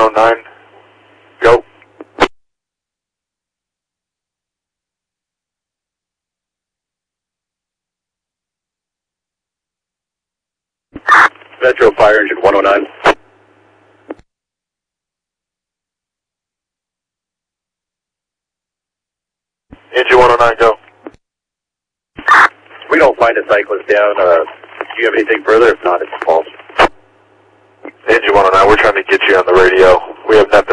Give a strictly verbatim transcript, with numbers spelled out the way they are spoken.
oh nine, go. Metro Fire Engine one oh nine. Engine one oh nine, go. We don't find a cyclist down. Uh, do you have anything further? If not, it's false. Engine one oh nine, we're trying to get you on the radio. We have Neptune